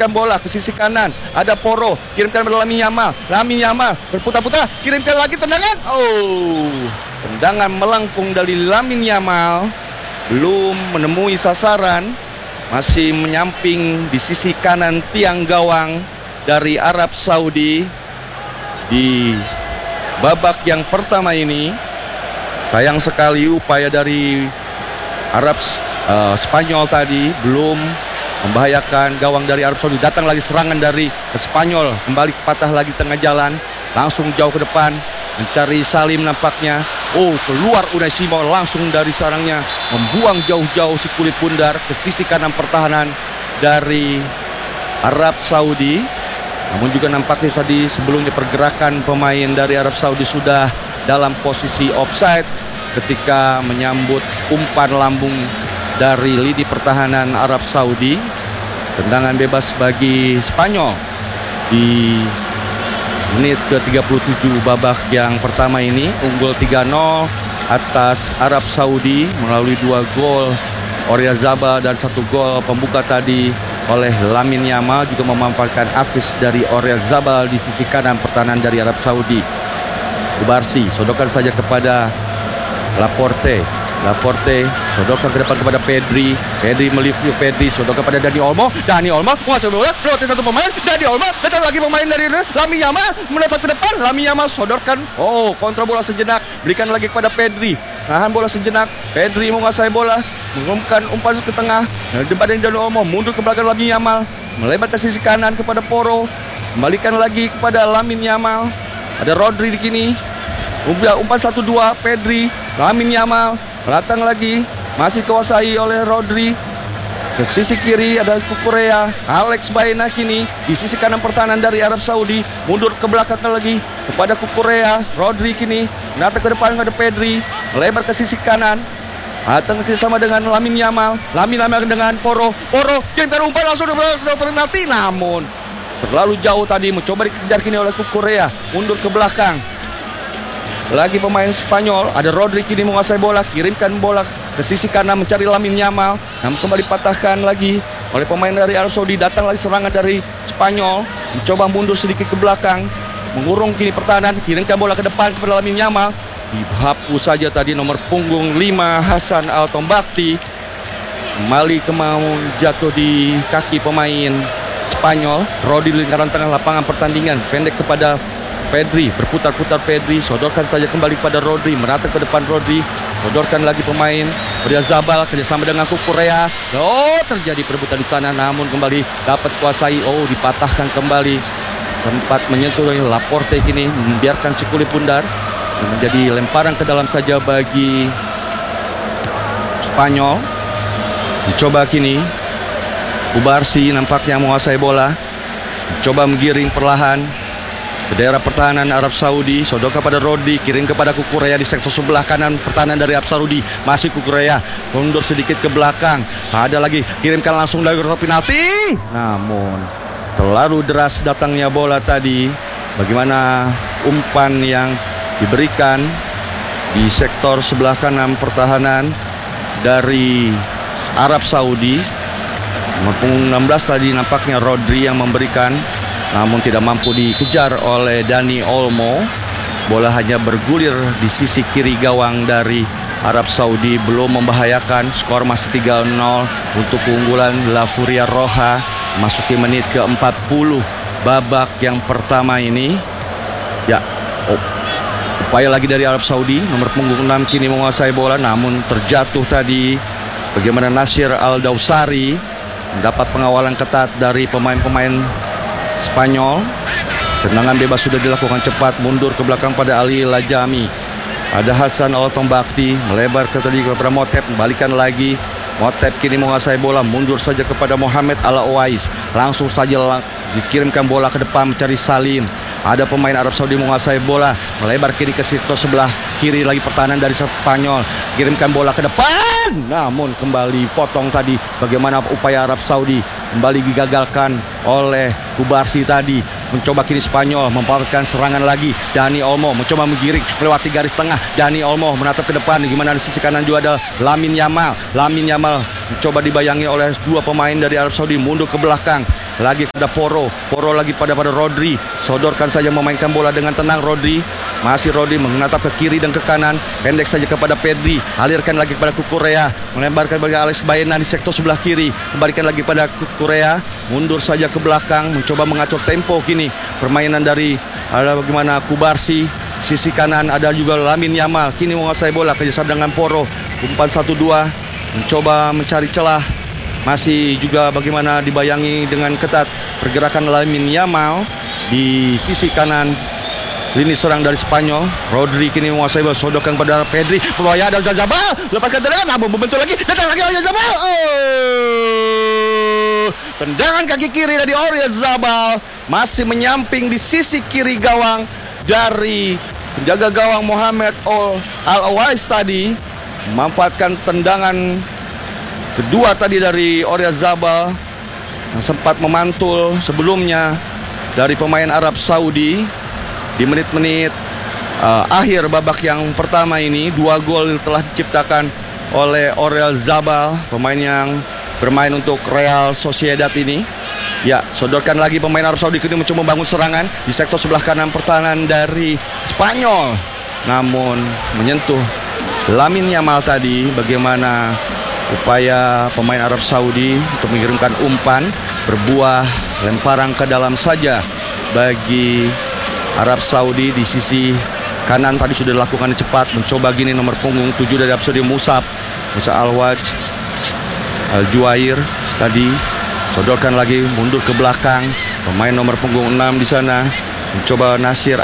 kirimkan bola ke sisi kanan, ada Porro, kirimkan pada Lamine Yamal berputar-putar, kirimkan lagi tendangan. Tendangan melengkung dari Lamine Yamal, belum menemui sasaran, masih menyamping di sisi kanan tiang gawang dari Arab Saudi. Di babak yang pertama ini sayang sekali upaya dari Spanyol tadi belum membahayakan gawang dari Arab Saudi. Datang lagi serangan dari Spanyol, kembali patah lagi tengah jalan, langsung jauh ke depan mencari Salim nampaknya. Keluar Unai Simon langsung dari sarangnya, membuang jauh-jauh si kulit bundar ke sisi kanan pertahanan dari Arab Saudi. Namun juga nampaknya tadi sebelumnya pergerakan pemain dari Arab Saudi sudah dalam posisi offside ketika menyambut umpan lambung dari lini pertahanan Arab Saudi. Tendangan bebas bagi Spanyol di menit ke-37 babak yang pertama ini, unggul 3-0 atas Arab Saudi melalui 2 gol Oyarzabal dan 1 gol pembuka tadi oleh Lamine Yamal, juga memanfaatkan assist dari Oyarzabal di sisi kanan pertahanan dari Arab Saudi. Kubarsi sodorkan saja kepada Laporte, sodorkan ke depan kepada Pedri melihat Pedri, sodorkan pada Dani Olmo menguasai bola, lewati satu pemain, Dani Olmo, datang lagi pemain dari Lamine Yamal, mendapat ke depan, Lamine Yamal sodorkan, kontrol bola sejenak, berikan lagi kepada Pedri, nahan bola sejenak, Pedri menguasai bola, mengumumkan umpan ke tengah, depan dari Dani Olmo, mundur ke belakang Lamine Yamal, melebar ke sisi kanan kepada Porro, kembalikan lagi kepada Lamine Yamal, ada Rodri di sini, umpan 1-2, Pedri, Lamine Yamal, datang lagi, masih kuasai oleh Rodri. Ke sisi kiri ada Cucurella, Alex Baena kini di sisi kanan pertahanan dari Arab Saudi, mundur ke belakang lagi kepada Cucurella, Rodri kini, datang ke depan ada Pedri, melebar ke sisi kanan, datang sama dengan Lamine Yamal dengan Porro, yang terumpan langsung dapat penalti, namun terlalu jauh tadi, mencoba dikejar kini oleh Cucurella, mundur ke belakang. Lagi pemain Spanyol, ada Rodri kini menguasai bola, kirimkan bola ke sisi kanan mencari Lamine Yamal, namun kembali patahkan lagi oleh pemain dari Arab Saudi. Datang lagi serangan dari Spanyol, mencoba mundur sedikit ke belakang, mengurung kini pertahanan, kirimkan bola ke depan kepada Lamine Yamal, dihapus saja tadi nomor punggung 5 Hasan Al-Tombakti. Kembali jatuh di kaki pemain Spanyol. Rodri di lingkaran tengah lapangan pertandingan, pendek kepada Pedri, berputar-putar Pedri, sodorkan saja kembali pada Rodri, merata ke depan Rodri, sodorkan lagi pemain Oyarzabal kerjasama dengan Cucurella. Terjadi perebutan di sana, namun kembali dapat kuasai, dipatahkan kembali, sempat menyentuh Laporte kini, membiarkan si kulit bundar, menjadi lemparan ke dalam saja bagi Spanyol. Mencoba kini Kubarsi nampaknya menguasai bola, mencoba menggiring perlahan ke daerah pertahanan Arab Saudi, sodorkan pada Rodri, kirim kepada Cucurella di sektor sebelah kanan pertahanan dari Arab Saudi. Masih Cucurella, mundur sedikit ke belakang, ada lagi, kirimkan langsung dari penalti, namun terlalu deras datangnya bola tadi. Bagaimana umpan yang diberikan di sektor sebelah kanan pertahanan dari Arab Saudi, nomor punggung 16 tadi nampaknya Rodri yang memberikan, namun tidak mampu dikejar oleh Dani Olmo. Bola hanya bergulir di sisi kiri gawang dari Arab Saudi, belum membahayakan. Skor masih 3-0 untuk keunggulan La Furia Roja masuki menit ke-40 babak yang pertama ini. Upaya lagi dari Arab Saudi, nomor punggung 6 kini menguasai bola, namun terjatuh tadi. Bagaimana Nasir Al-Dawsari mendapat pengawalan ketat dari pemain-pemain Spanyol. Tendangan bebas sudah dilakukan cepat, mundur ke belakang pada Ali Lajami. Ada Hasan Al-Tombakti, melebar ke tadi kepada Motep, membalikan lagi. Motep kini menguasai bola, mundur saja kepada Mohamed Al-Owais. Langsung saja dikirimkan bola ke depan mencari Salim. Ada pemain Arab Saudi menguasai bola, melebar kiri ke sektor sebelah kiri lagi pertahanan dari Spanyol. Kirimkan bola ke depan, namun kembali potong tadi. Bagaimana upaya Arab Saudi kembali digagalkan oleh Kubarsi tadi. Mencoba kini Spanyol memanfaatkan serangan lagi. Dani Olmo mencoba menggiring melewati garis tengah. Dani Olmo menatap ke depan. Gimana di sisi kanan juga ada Lamine Yamal. Lamine Yamal mencoba dibayangi oleh dua pemain dari Arab Saudi, mundur ke belakang. lagi pada Porro lagi pada Rodri, sodorkan saja memainkan bola dengan tenang Rodri, masih Rodri menatap ke kiri dan ke kanan, pendek saja kepada Pedri, alirkan lagi kepada Cucurella, melebarkan bagi Alex Baena di sektor sebelah kiri, kembalikan lagi pada Cucurella, mundur saja ke belakang, mencoba mengatur tempo kini permainan dari bagaimana Cubarsí. Sisi kanan ada juga Lamine Yamal, kini menguasai bola kerjasama dengan Porro, umpan 1-2, mencoba mencari celah, masih juga bagaimana dibayangi dengan ketat pergerakan Lamine Yamal di sisi kanan lini serang dari Spanyol. Rodri kini menguasai bola, sodorkan pada Pedri, peluang ada Oyarzabal, lepaskan tendangan, namun membentuk lagi, datang lagi Oyarzabal, tendangan kaki kiri dari Oyarzabal, masih menyamping di sisi kiri gawang dari penjaga gawang Mohamed Al-Awais tadi, memanfaatkan tendangan kedua tadi dari Oyarzabal yang sempat memantul sebelumnya dari pemain Arab Saudi di menit-menit akhir babak yang pertama ini. 2 gol telah diciptakan oleh Oyarzabal, pemain yang bermain untuk Real Sociedad ini. Ya, sodorkan lagi pemain Arab Saudi kini mencoba membangun serangan di sektor sebelah kanan pertahanan dari Spanyol, namun menyentuh Lamine Yamal tadi. Bagaimana upaya pemain Arab Saudi untuk mengirimkan umpan berbuah lemparan ke dalam saja bagi Arab Saudi di sisi kanan tadi sudah dilakukan cepat, mencoba gini nomor punggung 7 dari Arab Saudi, Musa Al-Waj Al-Juair tadi, sodorkan lagi mundur ke belakang pemain nomor punggung 6 di sana, mencoba Nasir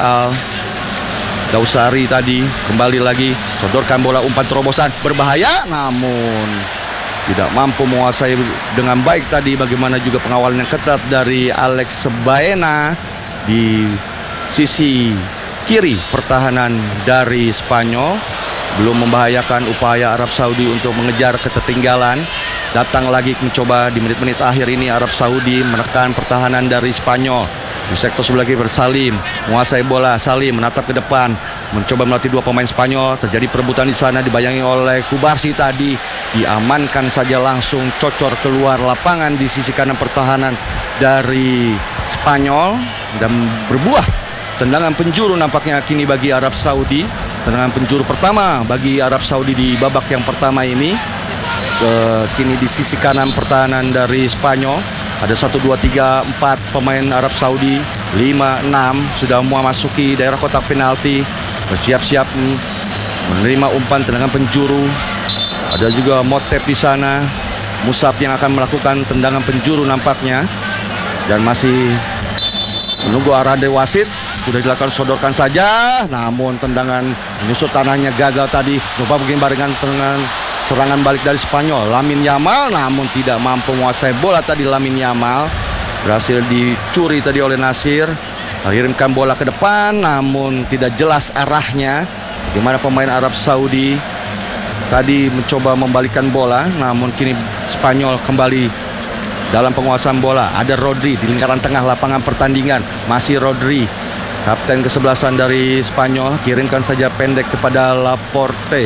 Al-Dawsari tadi, kembali lagi sodorkan bola, umpan terobosan berbahaya namun tidak mampu menguasai dengan baik tadi. Bagaimana juga pengawalan yang ketat dari Alex Baena di sisi kiri pertahanan dari Spanyol, belum membahayakan upaya Arab Saudi untuk mengejar ketertinggalan. Datang lagi mencoba di menit-menit akhir ini Arab Saudi menekan pertahanan dari Spanyol di sektor sebelah kiri. Salim menguasai bola, Salim menatap ke depan, mencoba melatih 2 pemain Spanyol. Terjadi perebutan di sana, dibayangi oleh Cubarsí tadi, diamankan saja langsung cocor keluar lapangan di sisi kanan pertahanan dari Spanyol dan berbuah tendangan penjuru nampaknya kini bagi Arab Saudi. Tendangan penjuru pertama bagi Arab Saudi di babak yang pertama ini. Kini di sisi kanan pertahanan dari Spanyol ada 1, 2, 3, 4 pemain Arab Saudi, 5, 6 sudah memasuki daerah kotak penalti, bersiap-siap menerima umpan tendangan penjuru. Ada juga Motep di sana, Musab yang akan melakukan tendangan penjuru nampaknya, dan masih menunggu arah dari wasit. Sudah dilakukan, sodorkan saja, namun tendangan menyusut tanahnya gagal tadi. Coba begini barengan dengan serangan balik dari Spanyol, Lamine Yamal, namun tidak mampu menguasai bola tadi. Lamine Yamal berhasil dicuri tadi oleh Nasir, mengirimkan bola ke depan namun tidak jelas arahnya. Bagaimana pemain Arab Saudi tadi mencoba membalikkan bola, namun kini Spanyol kembali dalam penguasaan bola. Ada Rodri di lingkaran tengah lapangan pertandingan, masih Rodri, kapten kesebelasan dari Spanyol, kirimkan saja pendek kepada Laporte.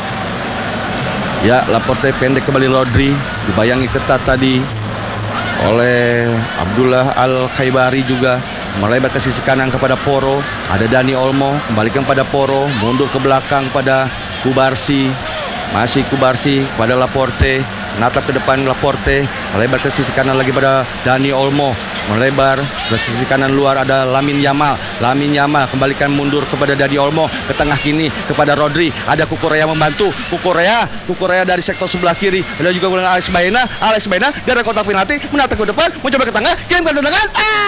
Ya, Laporte pendek kembali Rodri, dibayangi ketat tadi oleh Abdullah Al-Khaibari juga, melebar ke sisi kanan kepada Porro. Ada Dani Olmo, kembalikan pada Porro, mundur ke belakang pada Cubarsí, masih Cubarsí pada Laporte, menatap ke depan Laporte, melebar ke sisi kanan lagi pada Dani Olmo, melebar ke sisi kanan luar ada Lamine Yamal. Lamine Yamal kembalikan mundur kepada Dani Olmo, ke tengah kini kepada Rodri, ada Cucurella membantu. Cucurella dari sektor sebelah kiri, ada juga Alex Baena dari kotak penalti, menatap ke depan, mencoba ke tengah, kirimkan tendangan.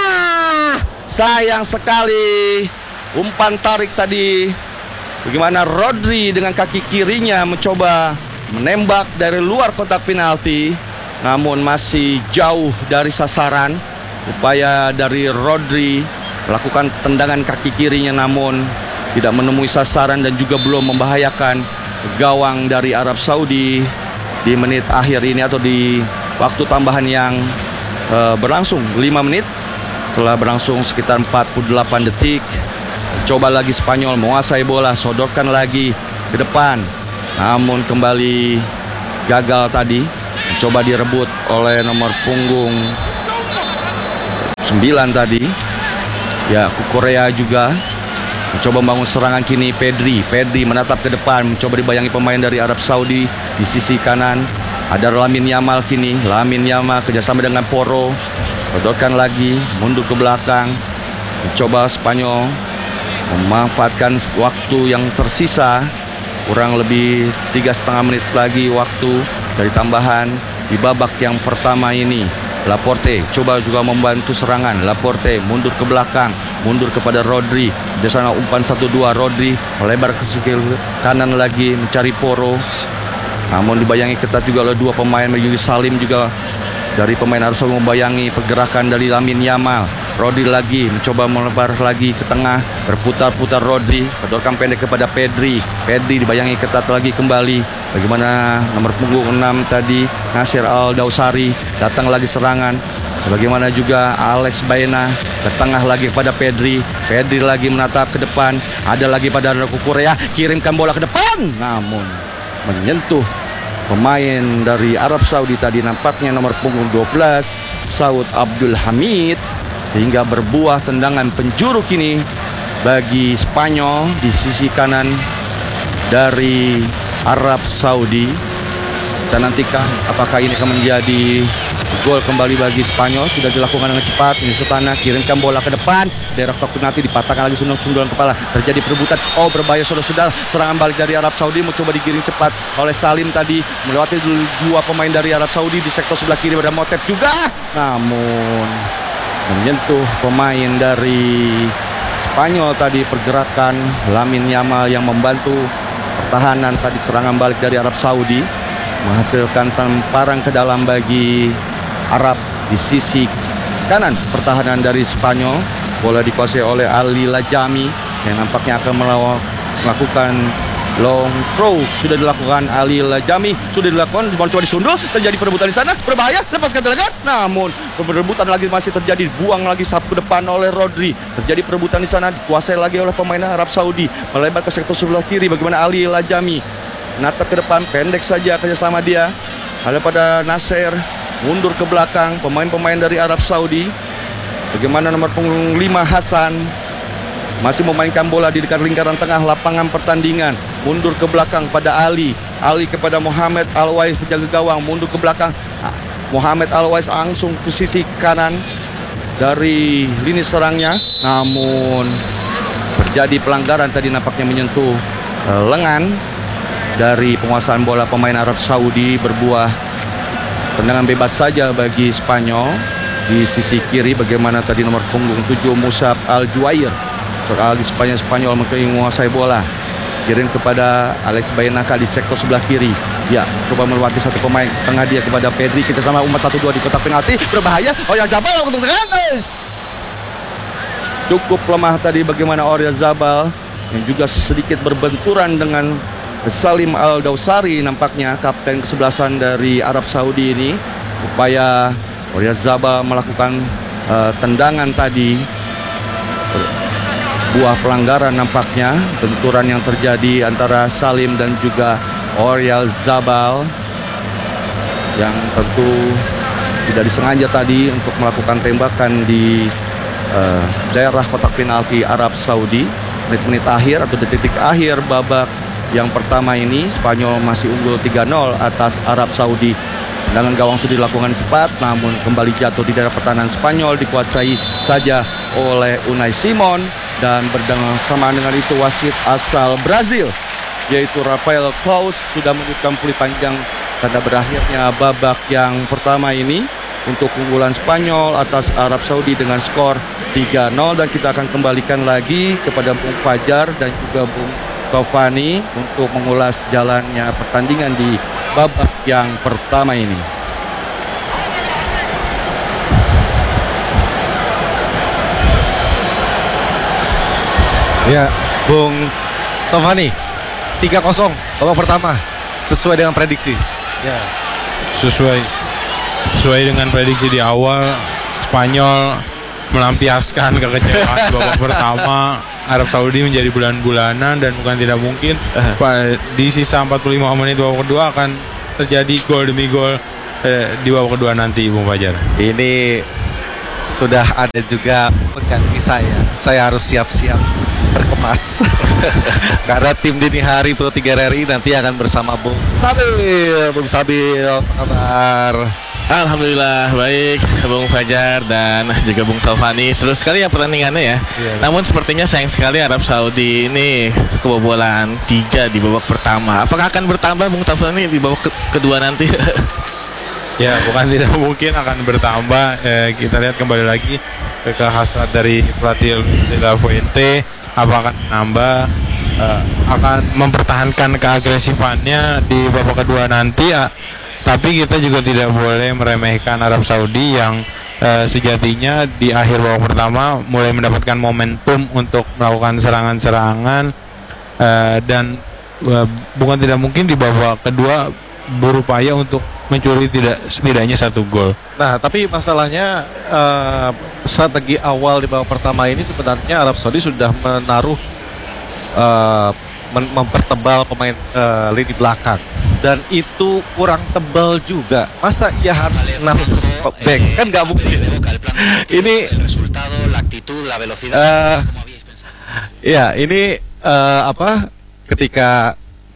Sayang sekali umpan tarik tadi. Bagaimana Rodri dengan kaki kirinya mencoba menembak dari luar kotak penalti, namun masih jauh dari sasaran. Upaya dari Rodri melakukan tendangan kaki kirinya namun tidak menemui sasaran dan juga belum membahayakan gawang dari Arab Saudi di menit akhir ini, atau di waktu tambahan yang berlangsung 5 menit. Setelah berlangsung sekitar 48 detik, coba lagi Spanyol menguasai bola, sodorkan lagi ke depan, namun kembali gagal tadi. Coba direbut oleh nomor punggung 9 tadi. Ya, Korea juga mencoba membangun serangan kini. Pedri menatap ke depan, mencoba dibayangi pemain dari Arab Saudi. Di sisi kanan ada Lamine Yamal kini. Lamine Yamal kerjasama dengan Porro, bodorkan lagi, mundur ke belakang. Mencoba Spanyol memanfaatkan waktu yang tersisa, kurang lebih 3,5 menit lagi waktu dari tambahan di babak yang pertama ini. Laporte coba juga membantu serangan. Laporte mundur ke belakang, mundur kepada Rodri. Di sana umpan 1-2. Rodri melebar ke sisi kanan lagi mencari Porro. Namun dibayangi ketat juga oleh dua pemain. Yuri Salim juga dari pemain Arab Saudi membayangi pergerakan dari Lamine Yamal. Rodri lagi mencoba melebar lagi ke tengah, berputar-putar Rodri, pedorkan pendek kepada Pedri. Pedri dibayangi ketat lagi kembali. Bagaimana nomor punggung 6 tadi Nasir Al-Dawsari, datang lagi serangan. Bagaimana juga Alex Baena ke tengah lagi kepada Pedri. Pedri lagi menatap ke depan. Ada lagi pada Korea, kirimkan bola ke depan, namun menyentuh pemain dari Arab Saudi tadi, nampaknya nomor punggung 12 Saud Abdul Hamid, sehingga berbuah tendangan penjuru kini bagi Spanyol di sisi kanan dari Arab Saudi. Dan nantikan apakah ini akan menjadi gol kembali bagi Spanyol. Sudah dilakukan dengan cepat. Ini Sutana kirimkan bola ke depan, daerah Tokyo nanti dipatahkan lagi sundulan kepala. Terjadi perebutan. Oh, berbahaya saudara-saudara. Serangan balik dari Arab Saudi mencoba digiring cepat oleh Salim tadi, melewati dua pemain dari Arab Saudi di sektor sebelah kiri. Pada Motep juga, namun menyentuh pemain dari Spanyol tadi. Pergerakan Lamine Yamal yang membantu pertahanan tadi, serangan balik dari Arab Saudi menghasilkan tamparan ke dalam bagi Arab di sisi kanan pertahanan dari Spanyol. Bola dikuasai oleh Ali Lajami yang nampaknya akan melakukan long throw. Sudah dilakukan Ali Lajami, sudah dilakukan, coba disunduh, terjadi perebutan di sana, berbahaya, lepaskan tendangan, namun perebutan lagi masih terjadi, buang lagi sapu ke depan oleh Rodri. Terjadi perebutan di sana, dikuasai lagi oleh pemain Arab Saudi, melebar ke sektor sebelah kiri. Bagaimana Ali Lajami natap ke depan, pendek saja kerjasama dia. Ada pada Nasser, mundur ke belakang, pemain-pemain dari Arab Saudi. Bagaimana nomor punggung 5 Hasan masih memainkan bola di dekat lingkaran tengah lapangan pertandingan. Mundur ke belakang pada Ali kepada Mohamed Al-Wais, penjaga gawang, mundur ke belakang. Mohamed Al-Wais langsung ke sisi kanan dari lini serangnya, namun terjadi pelanggaran tadi, nampaknya menyentuh lengan dari penguasaan bola pemain Arab Saudi. Berbuah tendangan bebas saja bagi Spanyol di sisi kiri. Bagaimana tadi nomor punggung 7 Musab Al-Juwair, soal Spanyol menguasai bola, kirim kepada Alex Baenaka di sektor sebelah kiri. Ya, coba melewati satu pemain tengah dia kepada Pedri, kita sama umpan 1-2 di kotak penalti, berbahaya. Oyarzabal untuk tendangan, cukup lemah tadi. Bagaimana Oyarzabal yang juga sedikit berbenturan dengan Salim Al-Dawsari, nampaknya kapten kesebelasan dari Arab Saudi ini. Upaya Oyarzabal melakukan tendangan tadi, buah pelanggaran nampaknya, benturan yang terjadi antara Salim dan juga Oyarzabal, yang tentu tidak disengaja tadi untuk melakukan tembakan di daerah kotak penalti Arab Saudi. Menit-menit akhir atau detik-detik akhir babak yang pertama ini, Spanyol masih unggul 3-0 atas Arab Saudi. Tendangan gawang sudah dilakukan cepat, namun kembali jatuh di daerah pertahanan Spanyol, dikuasai saja oleh Unai Simon. Dan bersamaan dengan itu, wasit asal Brazil yaitu Rafael Claus sudah menunjukkan peluit panjang tanda berakhirnya babak yang pertama ini untuk keunggulan Spanyol atas Arab Saudi dengan skor 3-0. Dan kita akan kembalikan lagi kepada Bung Fajar dan juga Bung Taufani untuk mengulas jalannya pertandingan di babak yang pertama ini. Ya, Bung Taufani, 3-0 babak pertama, sesuai dengan prediksi. Ya, sesuai dengan prediksi di awal. Spanyol melampiaskan kekecewaan babak pertama. Arab Saudi menjadi bulan-bulanan, dan bukan tidak mungkin di sisa 45 menit babak kedua akan terjadi gol demi gol di babak kedua nanti, Bung Fajar. Ini sudah ada juga pengganti saya. Saya harus siap-siap berkemas. Karena tim dini hari Pro 3 RRI nanti akan bersama Bung Sabil. Bung Sabil, apa kabar? Alhamdulillah baik Bung Fajar dan juga Bung Taufani. Seru sekali ya pertandingannya ya. Namun sepertinya sayang sekali Arab Saudi ini kebobolan 3 di babak pertama. Apakah akan bertambah Bung Taufani di babak kedua nanti? Ya, bukan tidak mungkin akan bertambah. Kita lihat kembali lagi ke hasrat dari pelatih De La Fuente, apakah nambah, akan mempertahankan keagresifannya di babak kedua nanti. Tapi kita juga tidak boleh meremehkan Arab Saudi yang sejatinya di akhir babak pertama mulai mendapatkan momentum untuk melakukan serangan-serangan, dan bukan tidak mungkin di babak kedua berupaya untuk mencuri setidaknya 1 gol. Nah, tapi masalahnya strategi awal di babak pertama ini sebenarnya Arab Saudi sudah menaruh mempertebal pemain lini belakang, dan itu kurang tebal juga. Masa ia harus 6 back? Kan nggak mungkin. Ini ini ketika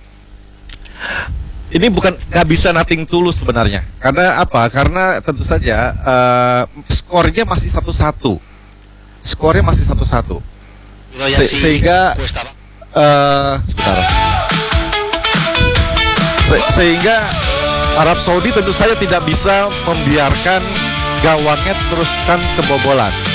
ini bukan nggak bisa nothing tulus sebenarnya. Karena apa? Karena tentu saja skornya masih 1-1. Skornya masih 1-1. Sehingga sehingga Arab Saudi tentu saja tidak bisa membiarkan gawangnya teruskan kebobolan.